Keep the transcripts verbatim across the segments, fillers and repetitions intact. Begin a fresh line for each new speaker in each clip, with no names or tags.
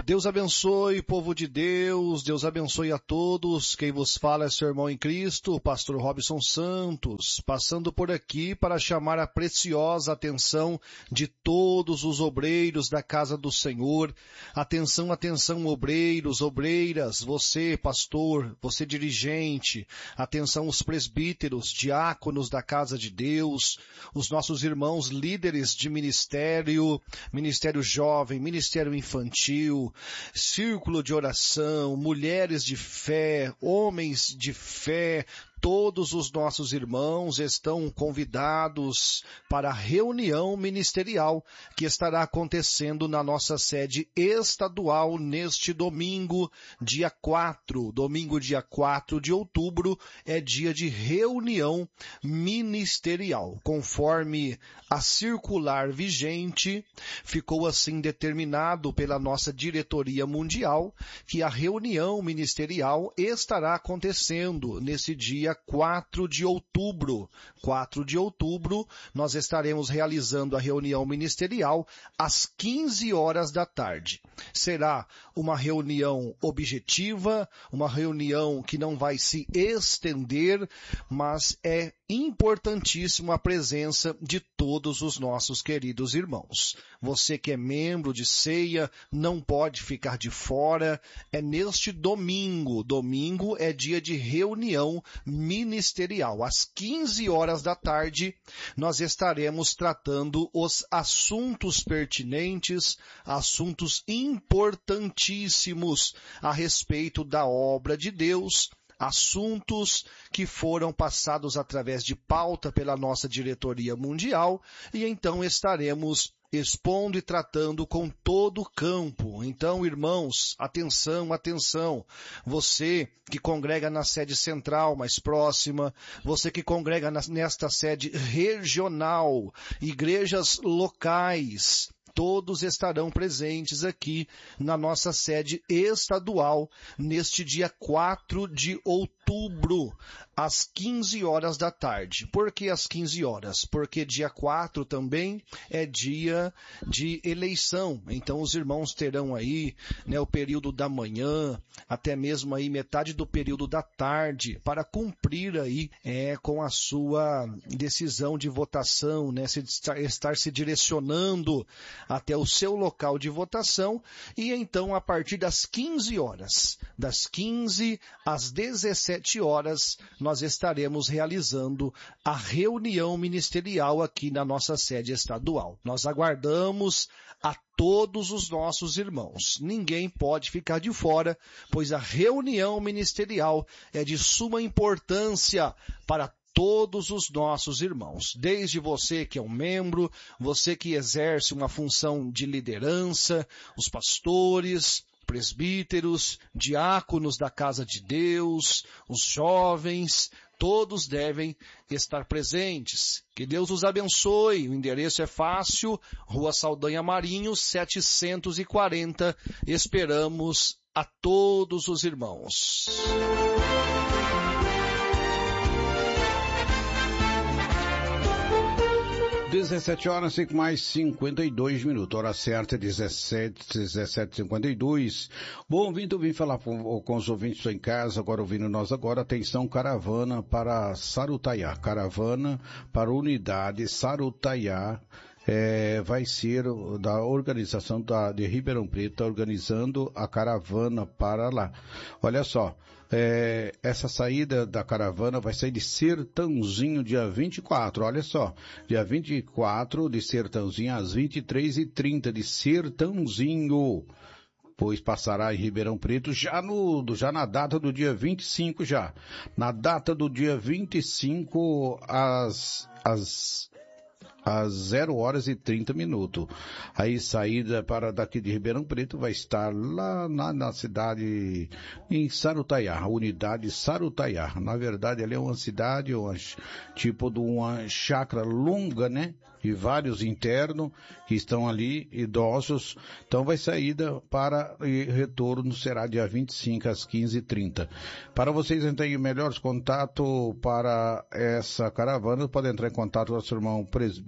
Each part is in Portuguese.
Deus abençoe, povo de Deus, Deus abençoe a todos. Quem vos fala é seu irmão em Cristo, o pastor Robson Santos, passando por aqui para chamar a preciosa atenção de todos os obreiros da casa do Senhor. Atenção, atenção, obreiros, obreiras, você, pastor, você dirigente, atenção os presbíteros, diáconos da casa de Deus, os nossos irmãos líderes de ministério, ministério jovem, ministério infantil, círculo de oração, mulheres de fé, homens de fé. Todos os nossos irmãos estão convidados para a reunião ministerial que estará acontecendo na nossa sede estadual neste domingo, dia quatro. Domingo, dia quatro de outubro, é dia de reunião ministerial. Conforme a circular vigente, ficou assim determinado pela nossa diretoria mundial que a reunião ministerial estará acontecendo nesse dia quatro de outubro. quatro de outubro, nós estaremos realizando a reunião ministerial às quinze horas da tarde. Será uma reunião objetiva, uma reunião que não vai se estender, mas é importantíssimo a presença de todos os nossos queridos irmãos. Você que é membro de ceia, não pode ficar de fora. É neste domingo. Domingo é dia de reunião ministerial. Às quinze horas da tarde, nós estaremos tratando os assuntos pertinentes, assuntos importantíssimos a respeito da obra de Deus, assuntos que foram passados através de pauta pela nossa diretoria mundial, e então estaremos expondo e tratando com todo o campo. Então, irmãos, atenção, atenção. Você que congrega na sede central mais próxima, você que congrega nesta sede regional, igrejas locais, todos estarão presentes aqui na nossa sede estadual neste dia quatro de outubro, às quinze horas da tarde. Por que às quinze horas? Porque dia quatro também é dia de eleição. Então os irmãos terão aí, né, o período da manhã, até mesmo aí metade do período da tarde, para cumprir aí é, com a sua decisão de votação, né, se, estar se direcionando até o seu local de votação, e então a partir das quinze horas, das quinze às dezessete horas, nós estaremos realizando a reunião ministerial aqui na nossa sede estadual. Nós aguardamos a todos os nossos irmãos. Ninguém pode ficar de fora, pois a reunião ministerial é de suma importância para todos os nossos irmãos, desde você que é um membro, você que exerce uma função de liderança, os pastores, presbíteros, diáconos da casa de Deus, os jovens, todos devem estar presentes. Que Deus os abençoe. O endereço é fácil, Rua Saldanha Marinho, setecentos e quarenta. Esperamos a todos os irmãos.
dezessete horas, cinco mais cinquenta e dois minutos. Hora certa, dezessete, dezessete e cinquenta e dois. Bom, ouvindo, eu vim falar com, com os ouvintes que estão em casa, agora ouvindo nós agora. Atenção, caravana para Sarutaiá. Caravana para unidade Sarutaiá. É, vai ser da organização da, de Ribeirão Preto, organizando a caravana para lá. Olha só, é, essa saída da caravana vai sair de Sertãozinho dia vinte e quatro, olha só, dia vinte e quatro de Sertãozinho às vinte e três e trinta de Sertãozinho, pois passará em Ribeirão Preto já, no, já na data do dia vinte e cinco já, na data do dia vinte e cinco às... às às zero horas e trinta minutos. Aí saída para daqui de Ribeirão Preto vai estar lá na, na cidade, em Sarutaiá, a unidade Sarutaiá. Na verdade, ali é uma cidade, uma, tipo de uma chácara longa, né? E vários internos que estão ali, idosos. Então vai saída para e retorno será dia vinte e cinco às quinze e trinta. Para vocês entrarem melhores contatos para essa caravana, podem entrar em contato com o nosso irmão presbítero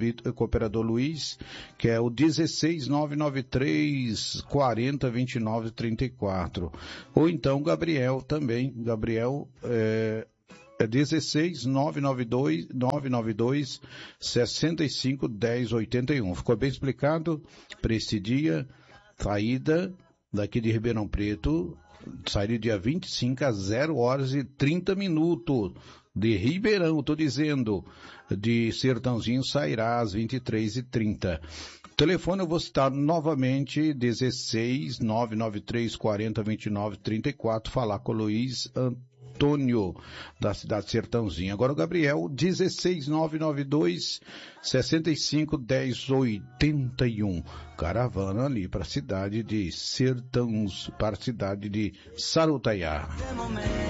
presbítero, cooperador Luiz, que é o dezesseis nove nove três quarenta vinte e nove trinta e quatro. Ou então Gabriel também, Gabriel é, é dezesseis nove nove dois nove nove dois sessenta e cinco dez oitenta e um. Ficou bem explicado para esse dia, saída daqui de Ribeirão Preto, saída dia vinte e cinco às zero horas e trinta minutos. De Ribeirão, estou dizendo, de Sertãozinho sairá às vinte e três e trinta. O telefone eu vou citar novamente, dezesseis nove nove três quarenta vinte e nove trinta e quatro, falar com o Luiz Antônio, da cidade de Sertãozinho. Agora o Gabriel, dezesseis nove nove dois sessenta e cinco dez oitenta e um. Caravana ali para a cidade de Sertãos, para a cidade de Sarutaiá.